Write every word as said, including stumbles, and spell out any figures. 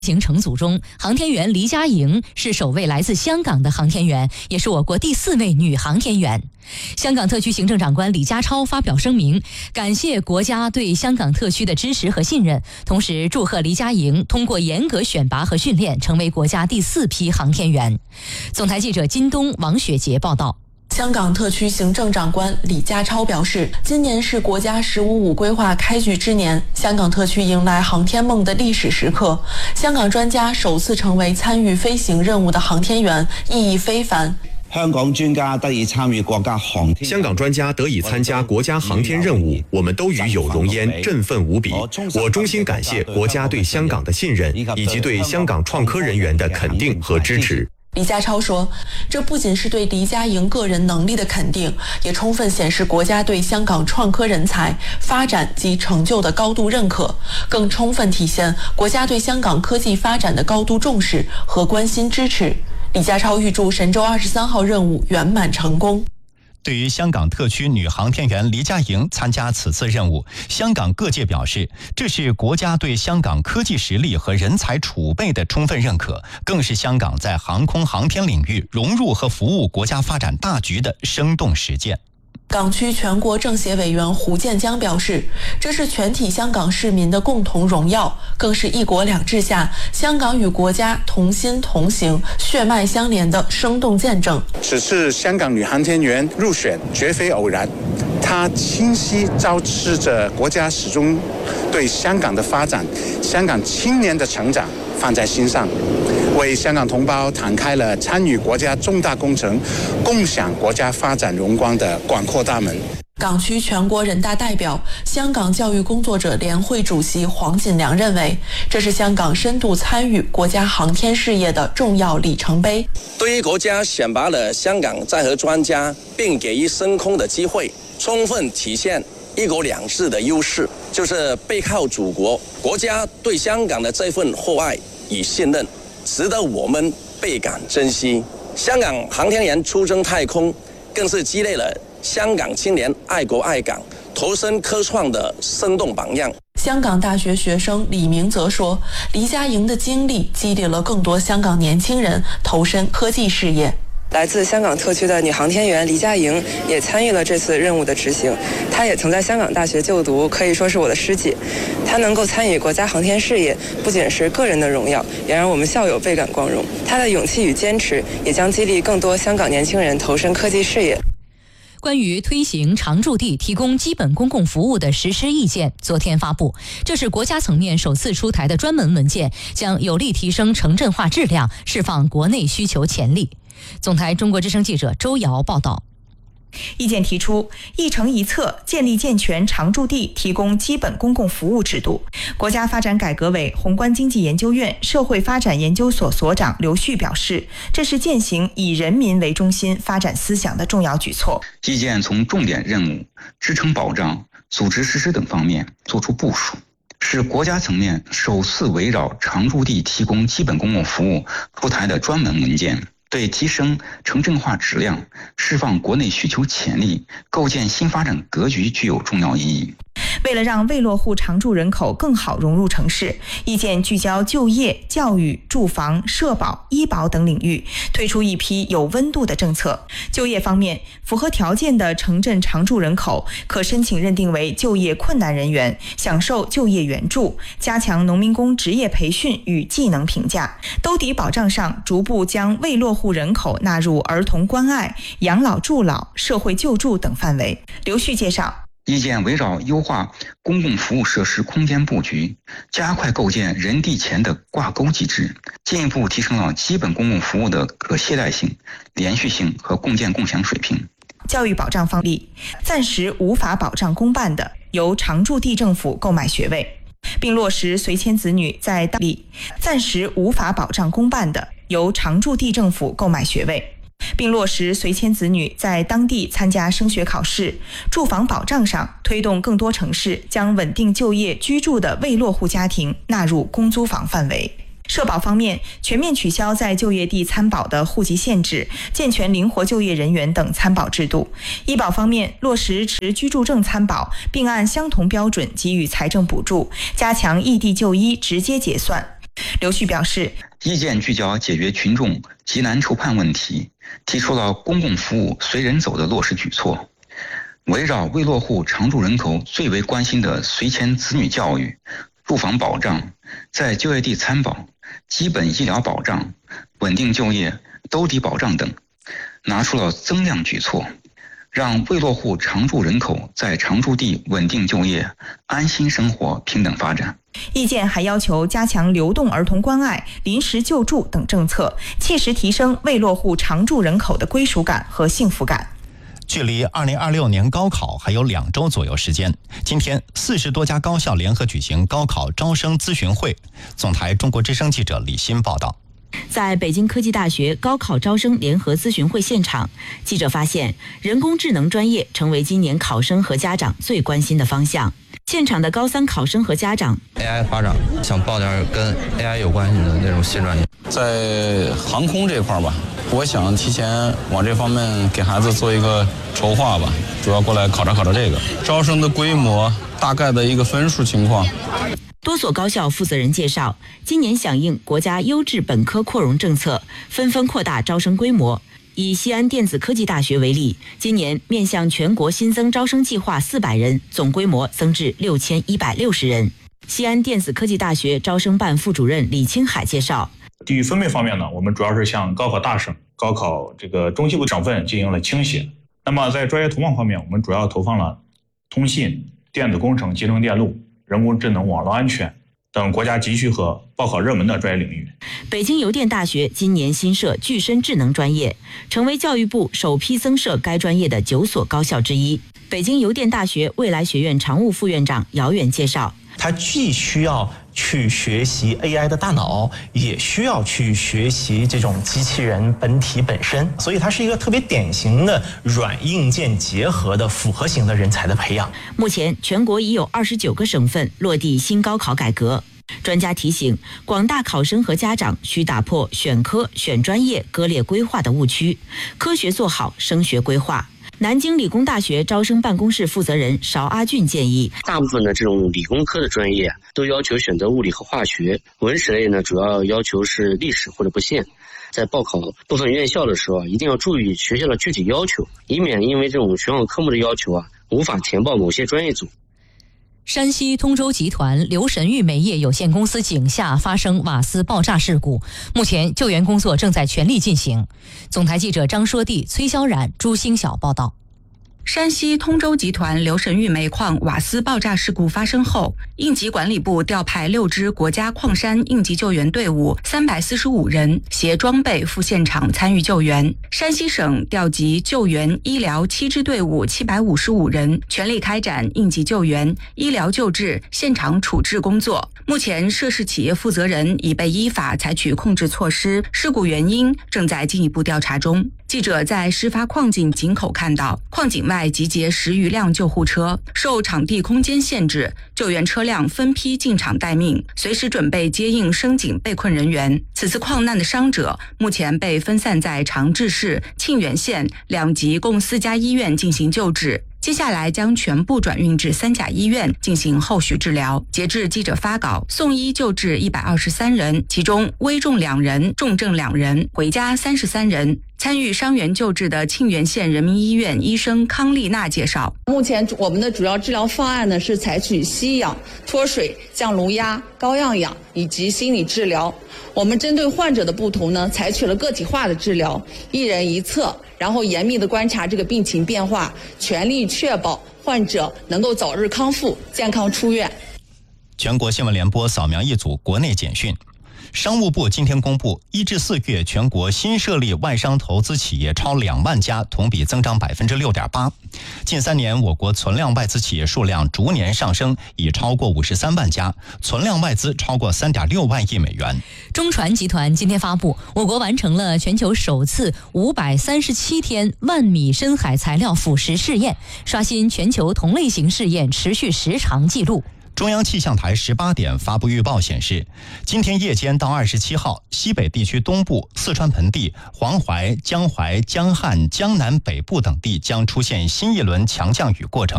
行程组中，航天员黎佳莹是首位来自香港的航天员，也是我国第四位女航天员。香港特区行政长官李家超发表声明，感谢国家对香港特区的支持和信任，同时祝贺黎佳莹通过严格选拔和训练，成为国家第四批航天员。总台记者金东、王雪杰报道。 香港特区行政长官李家超表示，今年是国家十五五规划开局之年，香港特区迎来航天梦的历史时刻。香港专家首次成为参与飞行任务的航天员，意义非凡。 香港专家得以参与国家航天， 香港专家得以参加国家航天任务，我们都与有荣焉，振奋无比。我衷心感谢国家对香港的信任，以及对香港创科人员的肯定和支持。 李家超说，这不仅是对黎佳莹个人能力的肯定，也充分显示国家对香港创科人才发展及成就的高度认可，更充分体现国家对香港科技发展的高度重视和关心支持。李家超预祝神舟二十三号任务圆满成功。 对于香港特区女航天员黎佳莹参加此次任务，香港各界表示，这是国家对香港科技实力和人才储备的充分认可，更是香港在航空航天领域融入和服务国家发展大局的生动实践。 港区全国政协委员胡建江表示，这是全体香港市民的共同荣耀，更是一国两制下香港与国家同心同行、血脉相连的生动见证。 此次香港女航天员入选绝非偶然，她清晰昭示着国家始终对香港的发展、香港青年的成长放在心上，为香港同胞敞开了参与国家重大工程、共享国家发展荣光的广阔大门。 港区全国人大代表、香港教育工作者联会主席黄锦良认为，这是香港深度参与国家航天事业的重要里程碑。 对于国家选拔了香港在核专家，并给予升空的机会，充分体现一国两制的优势，就是背靠祖国，国家对香港的这份厚爱与信任，值得我们倍感珍惜。香港航天员出征太空，更是积累了香港青年爱国爱港、投身科创的生动榜样。 香港大学学生李明则说，黎佳莹的经历激励了更多香港年轻人投身科技事业。 来自香港特区的女航天员黎佳莹也参与了这次任务的执行，她也曾在香港大学就读，可以说是我的师姐。她能够参与国家航天事业，不仅是个人的荣耀，也让我们校友倍感光荣。她的勇气与坚持，也将激励更多香港年轻人投身科技事业。 关于推行常驻地提供基本公共服务的实施意见昨天发布，这是国家层面首次出台的专门文件，将有力提升城镇化质量，释放国内需求潜力。总台中国之声记者周瑶报道。 意见提出，一城一策，建立健全常驻地提供基本公共服务制度。国家发展改革委宏观经济研究院社会发展研究所所长刘旭表示，这是践行以人民为中心发展思想的重要举措。 意见从重点任务、支撑保障、组织实施等方面作出部署，是国家层面首次围绕常驻地提供基本公共服务出台的专门文件，对提升城镇化质量、释放国内需求潜力、构建新发展格局具有重要意义。 为了让未落户常住人口更好融入城市，意见聚焦就业、教育、住房、社保、医保等领域，推出一批有温度的政策。就业方面，符合条件的城镇常住人口可申请认定为就业困难人员，享受就业援助，加强农民工职业培训与技能评价。兜底保障上，逐步将未落户人口纳入儿童关爱、养老助老、社会救助等范围。刘旭介绍， 意见围绕优化公共服务设施空间布局，加快构建人地钱的挂钩机制，进一步提升了基本公共服务的可携带性、连续性和共建共享水平。 教育保障方面，暂时无法保障公办的，由常驻地政府购买学位，并落实随迁子女在当地暂时无法保障公办的，由常驻地政府购买学位，并落实随迁子女在当地参加升学考试。住房保障上，推动更多城市将稳定就业居住的未落户家庭纳入公租房范围。社保方面，全面取消在就业地参保的户籍限制，健全灵活就业人员等参保制度。医保方面，落实持居住证参保，并按相同标准给予财政补助，加强异地就医直接结算。 刘旭表示， 意见聚焦解决群众急难愁盼问题，提出了公共服务随人走的落实举措，围绕未落户常住人口最为关心的随迁子女教育、住房保障、在就业地参保、基本医疗保障、稳定就业、兜底保障等，拿出了增量举措，让未落户常住人口在常住地稳定就业、安心生活、平等发展。 意见还要求加强流动儿童关爱、临时救助等政策，切实提升未落户常住人口的归属感和幸福感。 距离二零二六年高考还有两周左右时间，今天四十多家高校联合举行高考招生咨询会。总台中国之声记者李欣报道。 在北京科技大学高考招生联合咨询会现场，记者发现人工智能专业成为今年考生和家长最关心的方向。现场的高三考生和家长 A I 发展，想报点跟 A I 有关系的那种新专业。在航空这块吧，我想提前往这方面给孩子做一个筹划吧，主要过来考察考察这个招生的规模，大概的一个分数情况。 多所高校负责人介绍，今年响应国家优质本科扩容政策，纷纷扩大招生规模。以西安电子科技大学为例，今年面向全国新增招生计划四百人，总规模增至六千一百六十人。西安电子科技大学招生办副主任李青海介绍， 地域分配方面呢，我们主要是向高考大省、高考这个中西部省份进行了倾斜。那么在专业投放方面，我们主要投放了通信、电子工程、集成电路、人工智能、网络安全等国家急需和报考热门的专业领域。 北京邮电大学今年新设具身智能专业，成为教育部首批增设该专业的九所高校之一。北京邮电大学未来学院常务副院长姚远介绍， 它既需要去学习 A I 的大脑，也需要去学习这种机器人本体本身，所以它是一个特别典型的软硬件结合的复合型的人才的培养。 目前全国已有二十九个省份落地新高考改革。专家提醒，广大考生和家长需打破选科、选专业割裂规划的误区，科学做好升学规划。南京理工大学招生办公室负责人邵阿俊建议， 大部分的这种理工科的专业都要求选择物理和化学，文史类呢主要要求是历史或者不限。在报考部分院校的时候，一定要注意学校的具体要求，以免因为这种选考科目的要求啊，无法填报某些专业组。 山西通州集团刘神玉煤业有限公司井下发生瓦斯爆炸事故，目前救援工作正在全力进行。总台记者张说娣、崔小冉、朱星晓报道。 山西通州集团刘神玉煤矿瓦斯爆炸事故发生后，应急管理部调派六支国家矿山应急救援队伍三百四十五人，携装备赴现场参与救援。山西省调集救援医疗七支队伍七百五十五人，全力开展应急救援、医疗救治、现场处置工作。目前涉事企业负责人已被依法采取控制措施，事故原因正在进一步调查中。记者在事发矿井井口看到，矿井外集结十余辆救护车，受场地空间限制，救援车辆分批进场待命，随时准备接应升井被困人员。此次矿难的伤者目前被分散在长治市、沁源县两级共四家医院进行救治。接下来将全部转运至三甲医院进行后续治疗。截至记者发稿，送医救治一百二十三人，其中危重两人，重症两人，回家三十三人。参与伤员救治的沁源县人民医院医生康丽娜介绍， 目前我们的主要治疗方案呢是采取吸氧、脱水、降颅压、高氧氧以及心理治疗。我们针对患者的不同呢，采取了个体化的治疗，一人一策，然后严密的观察这个病情变化，全力确保患者能够早日康复、健康出院。 全国新闻联播扫描一组国内简讯。商务部今天公布，一至四月全国新设立外商投资企业超两万家，同比增长百分之六点八。近三年，我国存量外资企业数量逐年上升，已超过五十三万家，存量外资超过三点六万亿美元。 中船集团今天发布，我国完成了全球首次五百三十七天万米深海材料腐蚀试验，刷新全球同类型试验持续时长纪录。 中央气象台十八点发布预报显示，今天夜间到二十七号，西北地区东部、四川盆地、黄淮、江淮、江汉、江南北部等地将出现新一轮强降雨过程。